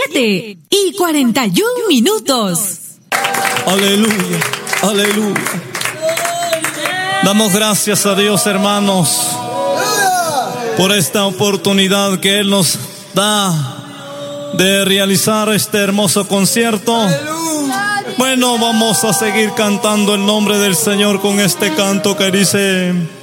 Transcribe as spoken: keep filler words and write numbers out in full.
siete y cuarenta y un minutos. Aleluya, aleluya. Damos gracias a Dios, hermanos, por esta oportunidad que Él nos da de realizar este hermoso concierto. Bueno, vamos a seguir cantando el nombre del Señor con este canto que dice: